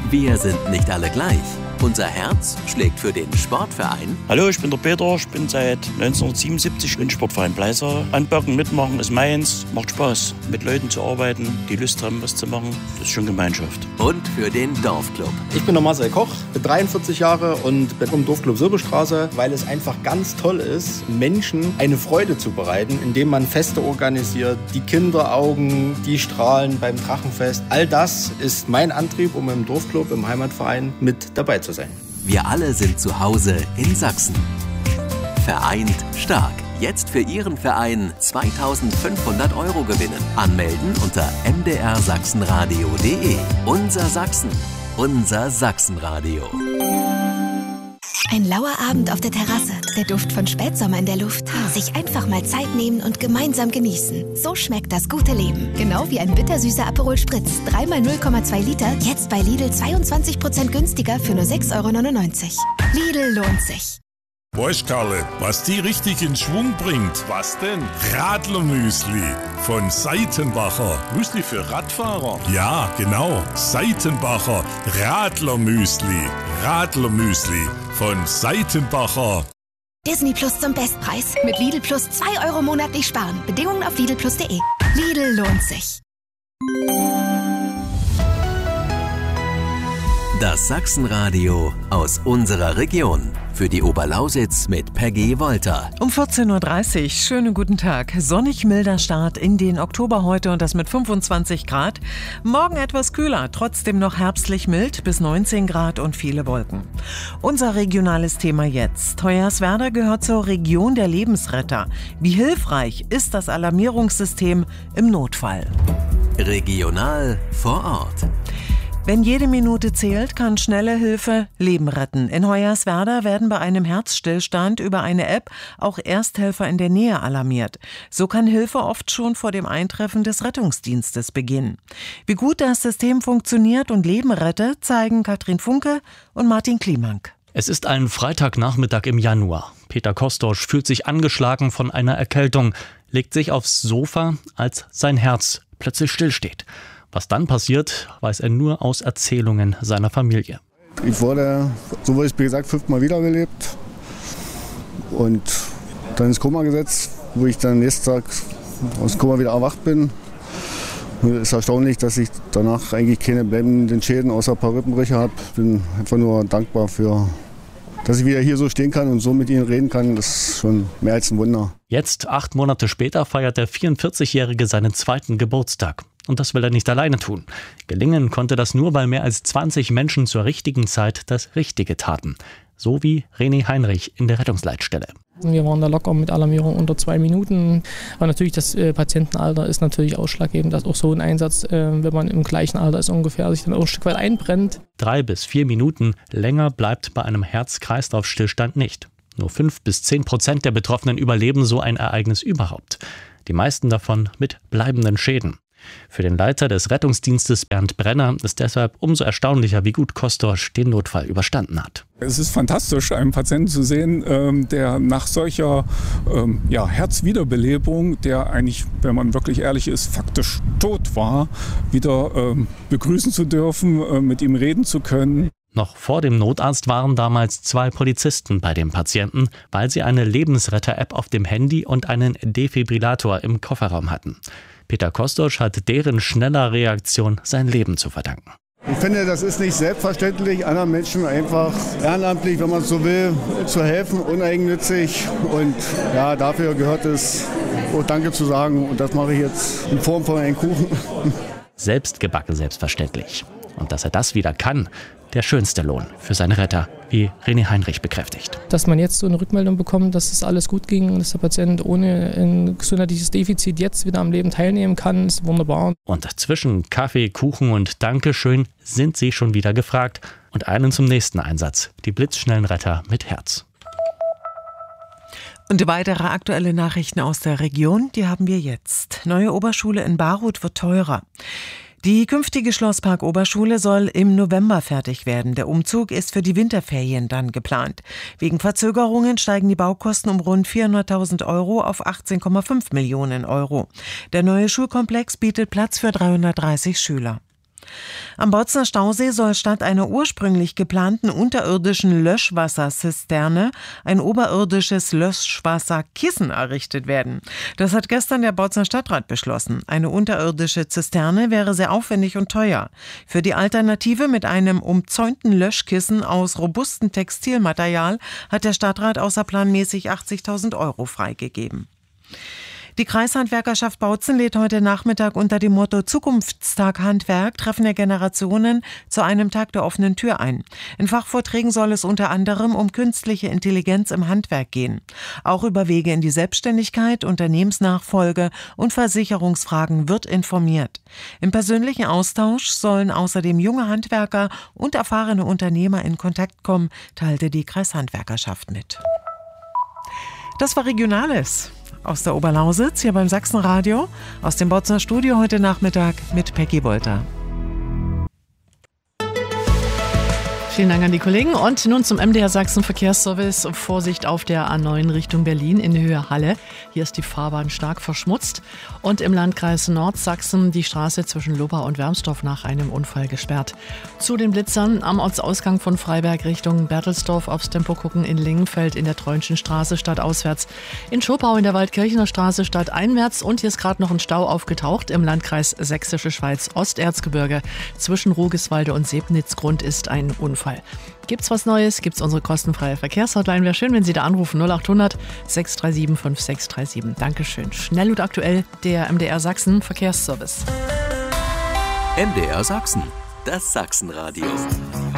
Wir sind nicht alle gleich. Unser Herz schlägt für den Sportverein. Hallo, ich bin der Peter. Ich bin seit 1977 im Sportverein Bleiser. Anpacken, mitmachen ist meins. Macht Spaß, mit Leuten zu arbeiten, die Lust haben, was zu machen. Das ist schon Gemeinschaft. Und für den Dorfclub. Ich bin der Marcel Koch, bin 43 Jahre und bin im Dorfclub Silberstraße, weil es einfach ganz toll ist, Menschen eine Freude zu bereiten, indem man Feste organisiert, die Kinderaugen, die strahlen beim Drachenfest. All das ist mein Antrieb, um im Dorfclub, im Heimatverein mit dabei zu sein. Wir alle sind zu Hause in Sachsen. Vereint stark. Jetzt für Ihren Verein 2.500 € gewinnen. Anmelden unter mdrsachsenradio.de. Unser Sachsen. Unser Sachsenradio. Ein lauer Abend auf der Terrasse, der Duft von Spätsommer in der Luft. Sich einfach mal Zeit nehmen und gemeinsam genießen. So schmeckt das gute Leben. Genau wie ein bittersüßer Aperol Spritz. 3x 0,2 Liter, jetzt bei Lidl 22% günstiger für nur 6,99 €. Lidl lohnt sich. Weißt Karle, was die richtig in Schwung bringt? Was denn? Radlermüsli von Seitenbacher. Müsli für Radfahrer? Ja, genau. Seitenbacher Radlermüsli. Radlermüsli von Seitenbacher. Disney Plus zum Bestpreis. Mit Lidl Plus 2 € monatlich sparen. Bedingungen auf lidlplus.de. Lidl lohnt sich. Das Sachsenradio aus unserer Region. Für die Oberlausitz mit Peggy Wolter. Um 14.30 Uhr, schönen guten Tag. Sonnig milder Start in den Oktober heute und das mit 25 Grad. Morgen etwas kühler, trotzdem noch herbstlich mild bis 19 Grad und viele Wolken. Unser regionales Thema jetzt. Hoyerswerda gehört zur Region der Lebensretter. Wie hilfreich ist das Alarmierungssystem im Notfall? Regional vor Ort. Wenn jede Minute zählt, kann schnelle Hilfe Leben retten. In Hoyerswerda werden bei einem Herzstillstand über eine App auch Ersthelfer in der Nähe alarmiert. So kann Hilfe oft schon vor dem Eintreffen des Rettungsdienstes beginnen. Wie gut das System funktioniert und Leben rettet, zeigen Katrin Funke und Martin Kliemank. Es ist ein Freitagnachmittag im Januar. Peter Kostorsch fühlt sich angeschlagen von einer Erkältung, legt sich aufs Sofa, als sein Herz plötzlich stillsteht. Was dann passiert, weiß er nur aus Erzählungen seiner Familie. Ich wurde, so wurde es mir gesagt, 5-mal wiederbelebt und dann ins Koma gesetzt, wo ich dann nächsten Tag aus dem Koma wieder erwacht bin. Und es ist erstaunlich, dass ich danach eigentlich keine bleibenden Schäden außer ein paar Rippenbrüche habe. Ich bin einfach nur dankbar für, dass ich wieder hier so stehen kann und so mit Ihnen reden kann. Das ist schon mehr als ein Wunder. Jetzt, 8 Monate später, feiert der 44-Jährige seinen 2. Geburtstag. Und das will er nicht alleine tun. Gelingen konnte das nur, weil mehr als 20 Menschen zur richtigen Zeit das Richtige taten. So wie René Heinrich in der Rettungsleitstelle. Wir waren da locker mit Alarmierung unter 2 Minuten. Aber natürlich das Patientenalter ist natürlich ausschlaggebend, dass auch so ein Einsatz, wenn man im gleichen Alter ist ungefähr, sich dann auch ein Stück weit einbrennt. 3 bis 4 Minuten länger bleibt bei einem Herz-Kreislauf-Stillstand nicht. Nur 5 bis 10% der Betroffenen überleben so ein Ereignis überhaupt. Die meisten davon mit bleibenden Schäden. Für den Leiter des Rettungsdienstes Bernd Brenner ist deshalb umso erstaunlicher, wie gut Kostorsch den Notfall überstanden hat. Es ist fantastisch, einen Patienten zu sehen, der nach solcher Herzwiederbelebung, der eigentlich, wenn man wirklich ehrlich ist, faktisch tot war, wieder begrüßen zu dürfen, mit ihm reden zu können. Noch vor dem Notarzt waren damals 2 Polizisten bei dem Patienten, weil sie eine Lebensretter-App auf dem Handy und einen Defibrillator im Kofferraum hatten. Peter Kostorsch hat deren schneller Reaktion sein Leben zu verdanken. Ich finde, das ist nicht selbstverständlich, anderen Menschen einfach ehrenamtlich, wenn man so will, zu helfen, uneigennützig. Und ja, dafür gehört es, Danke zu sagen. Und das mache ich jetzt in Form von einem Kuchen. Selbst gebacken, selbstverständlich. Und dass er das wieder kann, der schönste Lohn für seine Retter, wie René Heinrich bekräftigt. Dass man jetzt so eine Rückmeldung bekommt, dass es alles gut ging und dass der Patient ohne ein gesundheitliches Defizit jetzt wieder am Leben teilnehmen kann, ist wunderbar. Und zwischen Kaffee, Kuchen und Dankeschön sind sie schon wieder gefragt. Und einen zum nächsten Einsatz, die blitzschnellen Retter mit Herz. Und weitere aktuelle Nachrichten aus der Region, die haben wir jetzt. Neue Oberschule in Baruth wird teurer. Die künftige Schlosspark-Oberschule soll im November fertig werden. Der Umzug ist für die Winterferien dann geplant. Wegen Verzögerungen steigen die Baukosten um rund 400.000 € auf 18,5 Millionen €. Der neue Schulkomplex bietet Platz für 330 Schüler. Am Bozener Stausee soll statt einer ursprünglich geplanten unterirdischen Löschwasserzisterne ein oberirdisches Löschwasserkissen errichtet werden. Das hat gestern der Bozener Stadtrat beschlossen. Eine unterirdische Zisterne wäre sehr aufwendig und teuer. Für die Alternative mit einem umzäunten Löschkissen aus robustem Textilmaterial hat der Stadtrat außerplanmäßig 80.000 Euro freigegeben. Die Kreishandwerkerschaft Bautzen lädt heute Nachmittag unter dem Motto Zukunftstag Handwerk, Treffen der Generationen zu einem Tag der offenen Tür ein. In Fachvorträgen soll es unter anderem um künstliche Intelligenz im Handwerk gehen. Auch über Wege in die Selbstständigkeit, Unternehmensnachfolge und Versicherungsfragen wird informiert. Im persönlichen Austausch sollen außerdem junge Handwerker und erfahrene Unternehmer in Kontakt kommen, teilte die Kreishandwerkerschaft mit. Das war Regionales aus der Oberlausitz, hier beim Sachsenradio, aus dem Botzener Studio heute Nachmittag mit Peggy Wolter. Vielen Dank an die Kollegen. Und nun zum MDR Sachsen Verkehrsservice. Vorsicht auf der A9 Richtung Berlin in Höhe Halle. Hier ist die Fahrbahn stark verschmutzt. Und im Landkreis Nordsachsen die Straße zwischen Lobau und Wermsdorf nach einem Unfall gesperrt. Zu den Blitzern am Ortsausgang von Freiberg Richtung Bertelsdorf aufs Tempo gucken in Lingenfeld in der Treunschen Straße stadtauswärts. In Schopau in der Waldkirchener Straße stadteinwärts. Und hier ist gerade noch ein Stau aufgetaucht im Landkreis Sächsische Schweiz Osterzgebirge. Zwischen Rugiswalde und Sebnitzgrund ist ein Unfall. Gibt's was Neues? Gibt's unsere kostenfreie Verkehrshotline? Wäre schön, wenn Sie da anrufen. 0800 637 5637. Dankeschön. Schnell und aktuell der MDR Sachsen Verkehrsservice. MDR Sachsen, das Sachsenradio.